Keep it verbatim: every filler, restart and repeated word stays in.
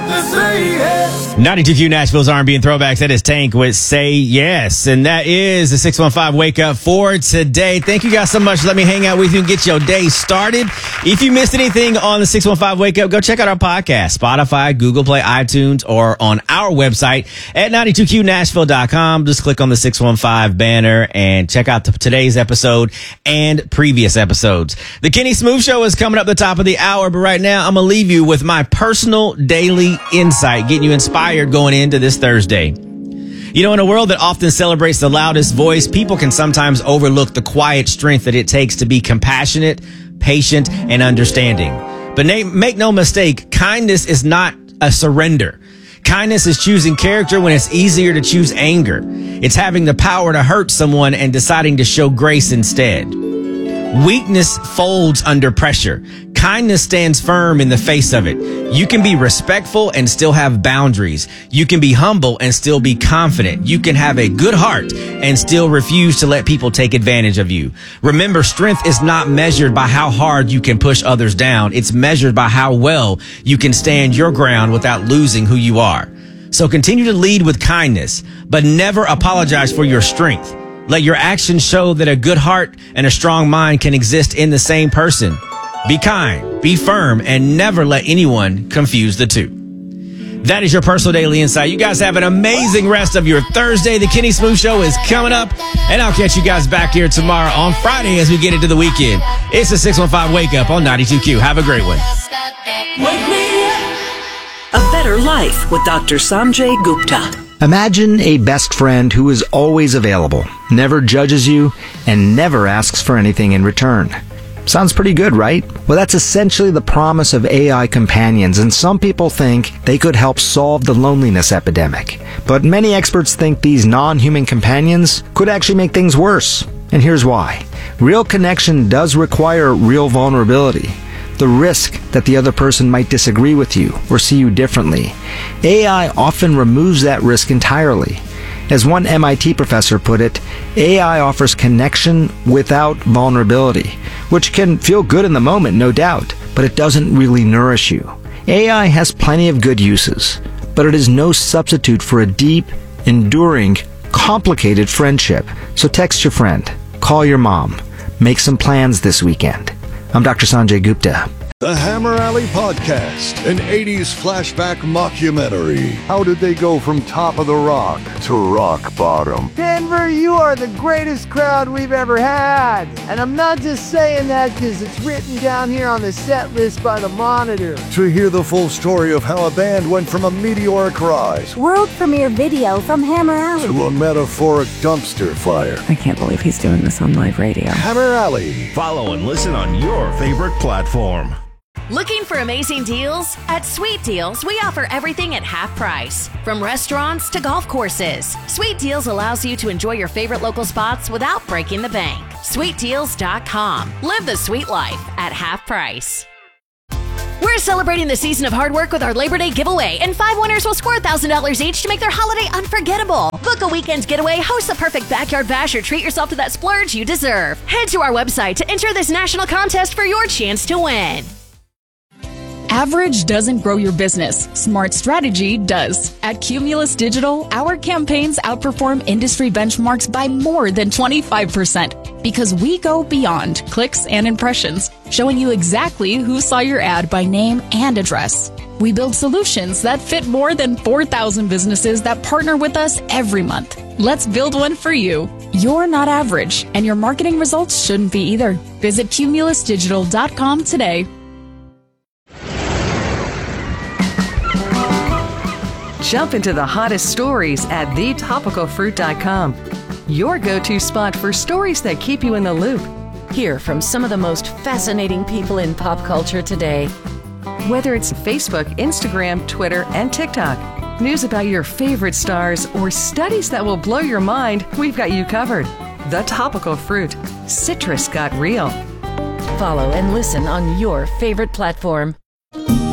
to say yes. ninety-two Q Nashville's R and B and Throwbacks. That is Tank with Say Yes. And that is the six one five Wake Up for today. Thank you guys so much. Let me hang out with you and get your day started. If you missed anything on the six one five Wake Up, go check out our podcast, Spotify, Google Play, iTunes, or on our website at ninety-two Q Nashville dot com. Just click on the six one five banner and check out the, today's episode and previous episodes. The Kenny Smooth Show is coming up the top of the hour, but right now I'm going to leave you with my personal daily insight, getting you inspired going into this Thursday. You know, in a world that often celebrates the loudest voice, people can sometimes overlook the quiet strength that it takes to be compassionate, patient, and understanding. But make no mistake, kindness is not a surrender. Kindness is choosing character when it's easier to choose anger. It's having the power to hurt someone and deciding to show grace instead. Weakness folds under pressure. Kindness stands firm in the face of it. You can be respectful and still have boundaries. You can be humble and still be confident. You can have a good heart and still refuse to let people take advantage of you. Remember, strength is not measured by how hard you can push others down. It's measured by how well you can stand your ground without losing who you are. So continue to lead with kindness, but never apologize for your strength. Let your actions show that a good heart and a strong mind can exist in the same person. Be kind, be firm, and never let anyone confuse the two. That is your personal daily insight. You guys have an amazing rest of your Thursday. The Kenny Smooth Show is coming up, and I'll catch you guys back here tomorrow on Friday as we get into the weekend. It's the six one five Wake Up on ninety-two Q. Have a great one. Wake me up. A Better Life with Doctor Sanjay Gupta. Imagine a best friend who is always available, never judges you, and never asks for anything in return. Sounds pretty good, right? Well, that's essentially the promise of A I companions, and some people think they could help solve the loneliness epidemic. But many experts think these non-human companions could actually make things worse. And here's why. Real connection does require real vulnerability. The risk that the other person might disagree with you or see you differently. A I often removes that risk entirely. As one M I T professor put it, A I offers connection without vulnerability, which can feel good in the moment, no doubt, but it doesn't really nourish you. A I has plenty of good uses, but it is no substitute for a deep, enduring, complicated friendship. So text your friend, call your mom, make some plans this weekend. I'm Doctor Sanjay Gupta. The Hammer Alley Podcast, an eighties flashback mockumentary. How did they go from top of the rock to rock bottom? Denver, you are the greatest crowd we've ever had. And I'm not just saying that because it's written down here on the set list by the Monitor. To hear the full story of how a band went from a meteoric rise world premiere video from Hammer Alley to a metaphoric dumpster fire. I can't believe he's doing this on live radio. Hammer Alley. Follow and listen on your favorite platform. Looking for amazing deals? At Sweet Deals, we offer everything at half price. From restaurants to golf courses, Sweet Deals allows you to enjoy your favorite local spots without breaking the bank. sweet deals dot com. Live the sweet life at half price. We're celebrating the season of hard work with our Labor Day giveaway, and five winners will score one thousand dollars each to make their holiday unforgettable. Book a weekend getaway, host the perfect backyard bash, or treat yourself to that splurge you deserve. Head to our website to enter this national contest for your chance to win. Average doesn't grow your business. Smart strategy does. At Cumulus Digital, our campaigns outperform industry benchmarks by more than twenty-five percent because we go beyond clicks and impressions, showing you exactly who saw your ad by name and address. We build solutions that fit more than four thousand businesses that partner with us every month. Let's build one for you. You're not average, and your marketing results shouldn't be either. Visit cumulus digital dot com today. Jump into the hottest stories at the topical fruit dot com. Your go-to spot for stories that keep you in the loop. Hear from some of the most fascinating people in pop culture today. Whether it's Facebook, Instagram, Twitter, and TikTok, news about your favorite stars, or studies that will blow your mind, we've got you covered. The Topical Fruit. Citrus got real. Follow and listen on your favorite platform.